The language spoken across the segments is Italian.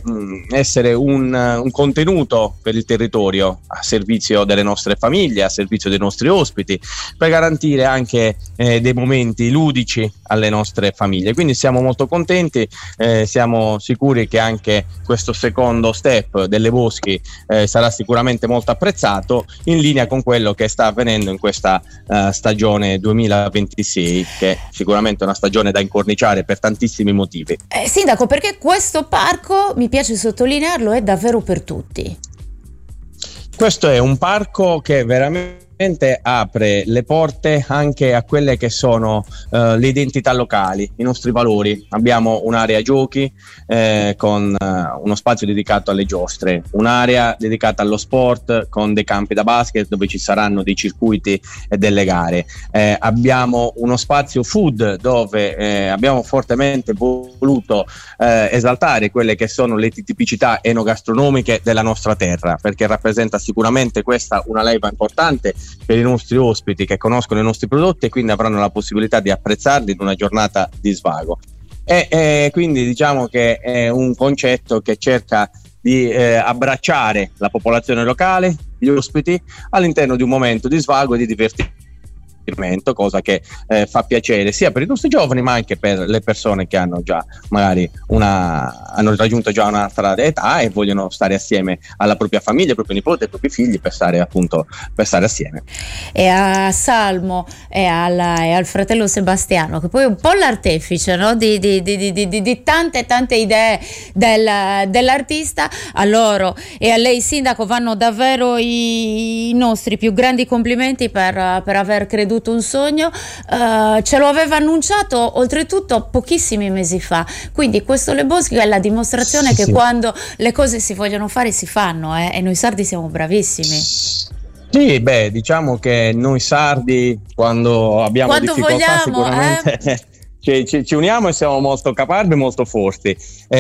essere un contenuto per il territorio a servizio delle nostre famiglie, a servizio dei nostri ospiti, per garantire anche dei momenti ludici alle nostre famiglie. Quindi siamo molto contenti, siamo sicuri che anche questo secondo step delle Boschi sarà sicuramente molto apprezzato, in linea con quello che sta avvenendo in questa stagione 2026, che è sicuramente una stagione da incorniciare per tantissimi motivi. Sindaco, perché questo parco, mi piace sottolinearlo, è davvero per tutti. Questo è un parco che veramente apre le porte anche a quelle che sono le identità locali, i nostri valori. Abbiamo un'area giochi con uno spazio dedicato alle giostre, un'area dedicata allo sport con dei campi da basket dove ci saranno dei circuiti e delle gare. Abbiamo uno spazio food dove abbiamo fortemente voluto esaltare quelle che sono le tipicità enogastronomiche della nostra terra, perché rappresenta sicuramente questa una leva importante per i nostri ospiti che conoscono i nostri prodotti e quindi avranno la possibilità di apprezzarli in una giornata di svago. E quindi diciamo che è un concetto che cerca di abbracciare la popolazione locale, gli ospiti, all'interno di un momento di svago e di divertimento, cosa che fa piacere sia per i nostri giovani ma anche per le persone che hanno già magari hanno raggiunto già un'altra età e vogliono stare assieme alla propria famiglia, ai propri nipoti, ai propri figli per stare assieme. E a Salmo e al fratello Sebastiano, che poi è un po' l'artefice, no? di tante idee dell'artista, a loro e a lei sindaco vanno davvero i nostri più grandi complimenti per aver creduto un sogno. Ce lo aveva annunciato oltretutto pochissimi mesi fa, quindi questo Le Boschi è la dimostrazione che quando le cose si vogliono fare si fanno, e noi sardi siamo bravissimi. Sì, diciamo che noi sardi quando abbiamo difficoltà sicuramente ci uniamo e siamo molto caparbi e molto forti.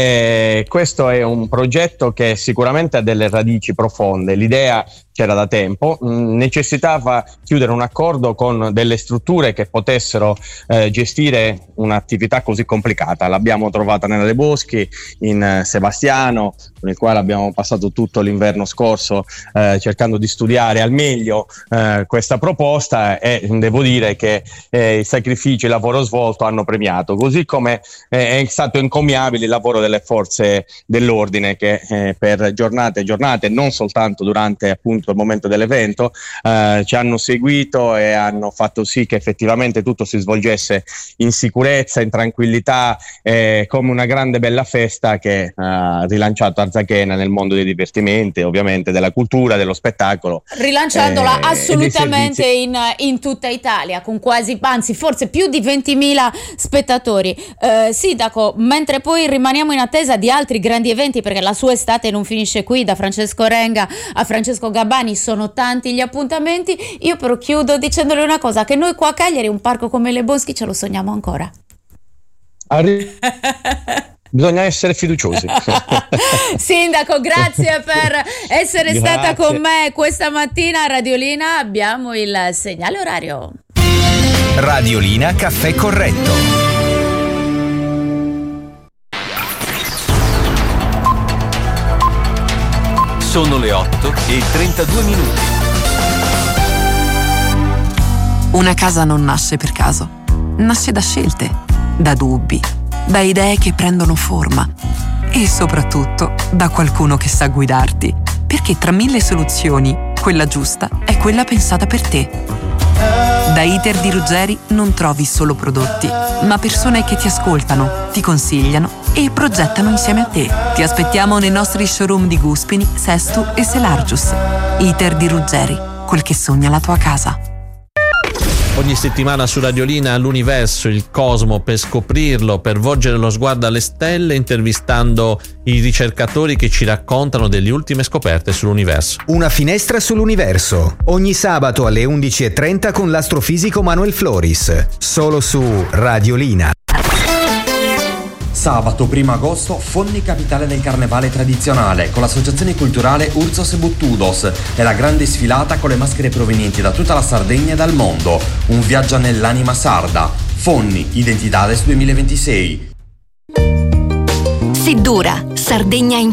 Questo è un progetto che sicuramente ha delle radici profonde. L'idea c'era da tempo, necessitava chiudere un accordo con delle strutture che potessero gestire un'attività così complicata. L'abbiamo trovata nelle Le Boschi, in Sebastiano, con il quale abbiamo passato tutto l'inverno scorso cercando di studiare al meglio questa proposta, e devo dire che i sacrifici e il lavoro svolto hanno premiato, così come è stato encomiabile il lavoro delle forze dell'ordine che per giornate e giornate, non soltanto durante appunto il momento dell'evento, ci hanno seguito e hanno fatto sì che effettivamente tutto si svolgesse in sicurezza, in tranquillità, come una grande bella festa che ha rilanciato Arzachena nel mondo dei divertimenti, ovviamente della cultura, dello spettacolo, rilanciandola assolutamente in tutta Italia, con quasi, anzi forse più di 20.000 spettatori. Sindaco, mentre poi rimaniamo in attesa di altri grandi eventi, perché la sua estate non finisce qui, da Francesco Renga a Francesco Gabbani sono tanti gli appuntamenti, io però chiudo dicendole una cosa, che noi qua a Cagliari un parco come Le Boschi ce lo sogniamo ancora. Bisogna essere fiduciosi. Sindaco, grazie per essere stata con me questa mattina a Radiolina. Abbiamo il segnale orario. Radiolina Caffè Corretto. Sono le 8:32. Una casa non nasce per caso, nasce da scelte, da dubbi, da idee che prendono forma e soprattutto da qualcuno che sa guidarti, perché tra 1000 soluzioni, quella giusta è quella pensata per te. Da Iter di Ruggeri non trovi solo prodotti, ma persone che ti ascoltano, ti consigliano e progettano insieme a te. Ti aspettiamo nei nostri showroom di Guspini, Sestu e Selargius. Iter di Ruggeri, quel che sogna la tua casa. Ogni settimana su Radiolina l'universo, il cosmo, per scoprirlo, per volgere lo sguardo alle stelle, intervistando i ricercatori che ci raccontano delle ultime scoperte sull'universo. Una finestra sull'universo, ogni sabato alle 11:30 con l'astrofisico Manuel Floris, solo su Radiolina. Sabato 1 agosto, Fonni capitale del carnevale tradizionale, con l'associazione culturale Urzos e Buttudos e la grande sfilata con le maschere provenienti da tutta la Sardegna e dal mondo. Un viaggio nell'anima sarda. Fonni, Identidades 2026. Siddura, Sardegna in